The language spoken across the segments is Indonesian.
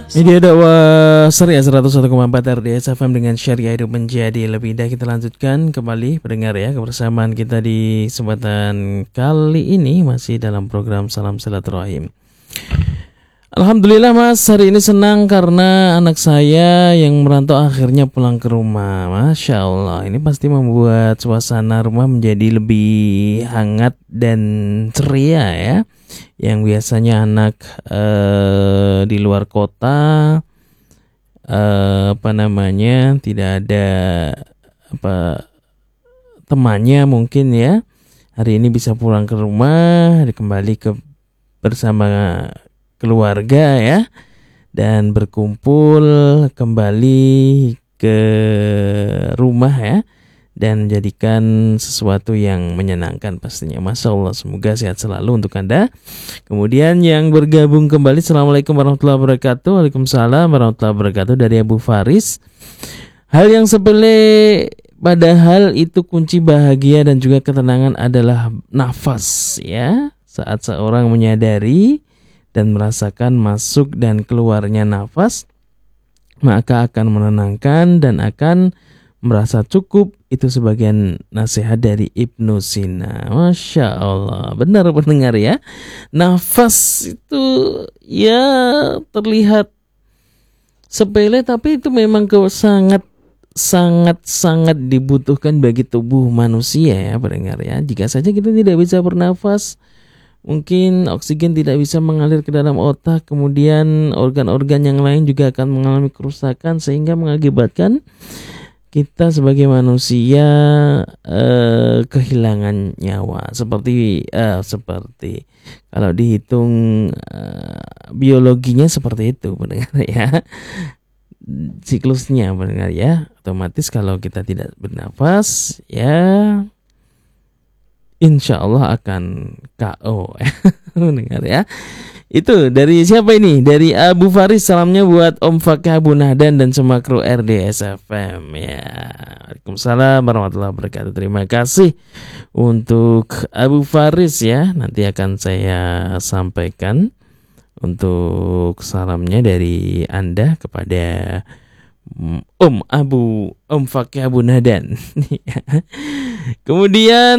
Media dakwah Syariah 101,4 RDS FM dengan Syariah hidup menjadi lebih indah. Kita lanjutkan kembali pendengar ya kebersamaan kita di kesempatan kali ini masih dalam program Salam Silaturahim. Alhamdulillah Mas, hari ini senang karena anak saya yang merantau akhirnya pulang ke rumah. Masya Allah, ini pasti membuat suasana rumah menjadi lebih hangat dan ceria ya. Yang biasanya anak di luar kota tidak ada temannya mungkin ya, hari ini bisa pulang ke rumah, kembali bersama keluarga ya, dan berkumpul kembali ke rumah ya, dan menjadikan sesuatu yang menyenangkan pastinya. Masya Allah, semoga sehat selalu untuk Anda. Kemudian yang bergabung kembali, Assalamualaikum warahmatullahi wabarakatuh. Waalaikumsalam warahmatullahi wabarakatuh, dari Abu Faris. Hal yang sepele padahal itu kunci bahagia dan juga ketenangan adalah nafas ya. Saat seorang menyadari dan merasakan masuk dan keluarnya nafas, maka akan menenangkan dan akan merasa cukup. Itu sebagian nasihat dari Ibnu Sina. Masya Allah, benar pendengar ya. Nafas itu ya terlihat sepele, tapi itu memang sangat dibutuhkan bagi tubuh manusia ya pendengar ya. Jika saja kita tidak bisa bernafas, mungkin oksigen tidak bisa mengalir ke dalam otak, kemudian organ-organ yang lain juga akan mengalami kerusakan sehingga mengakibatkan kita sebagai manusia kehilangan nyawa. Seperti kalau dihitung biologinya seperti itu pendengar ya, siklusnya pendengar ya. Otomatis kalau kita tidak bernafas ya, insya Allah akan KO pendengar ya. Itu dari siapa ini? Dari Abu Faris. Salamnya buat Om Fakih Abu Nahdan dan semua kru RDS FM ya. Waalaikumsalam warahmatullahi wabarakatuh. Terima kasih untuk Abu Faris ya. Nanti akan saya sampaikan untuk salamnya dari Anda kepada Om Fakih Abu Nahdan. Kemudian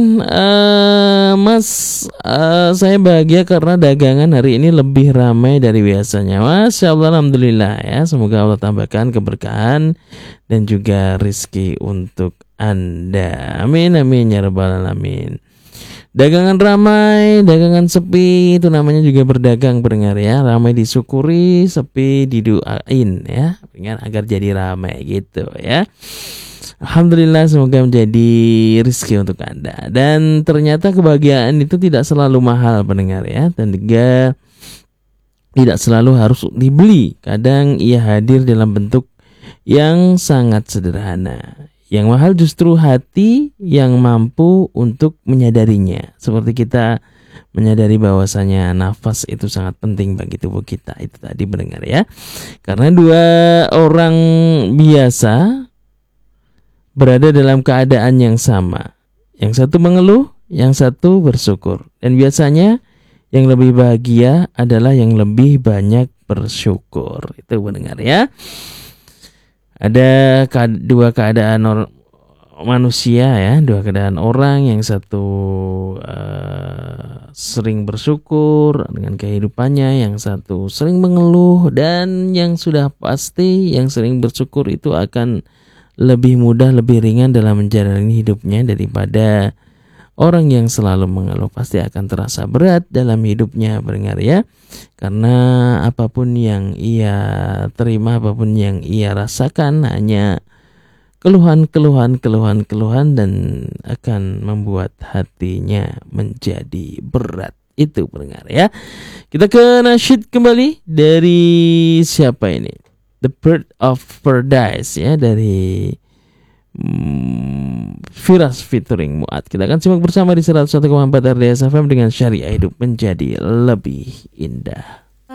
Mas, saya bahagia karena dagangan hari ini lebih ramai dari biasanya. Masya Allah, alhamdulillah ya. Semoga Allah tambahkan keberkahan dan juga rizki untuk Anda. Amin amin ya rabbal alamin. Dagangan ramai, dagangan sepi, itu namanya juga berdagang pendengar ya. Ramai disyukuri, sepi didoain ya, agar jadi ramai gitu ya. Alhamdulillah, semoga menjadi rezeki untuk Anda. Dan ternyata kebahagiaan itu tidak selalu mahal pendengar ya, dan juga tidak selalu harus dibeli. Kadang ia hadir dalam bentuk yang sangat sederhana. Yang mahal justru hati yang mampu untuk menyadarinya. Seperti kita menyadari bahwasanya nafas itu sangat penting bagi tubuh kita. Itu tadi pendengar ya. Karena dua orang biasa berada dalam keadaan yang sama. Yang satu mengeluh, yang satu bersyukur. Dan biasanya yang lebih bahagia adalah yang lebih banyak bersyukur. Itu pendengar ya. Ada dua keadaan manusia ya, dua keadaan orang. Yang satu sering bersyukur dengan kehidupannya, yang satu sering mengeluh. Dan yang sudah pasti yang sering bersyukur itu akan lebih mudah, lebih ringan dalam menjalani hidupnya daripada orang yang selalu mengeluh. Pasti akan terasa berat dalam hidupnya pendengar ya. Karena apapun yang ia terima, apapun yang ia rasakan hanya keluhan dan akan membuat hatinya menjadi berat. Itu pendengar ya. Kita ke nasyid kembali dari siapa ini? The Bird of Paradise ya, dari Firas featuring Muad. Kita akan simak bersama di 101,4 RDS FM dengan Syariah hidup menjadi lebih indah.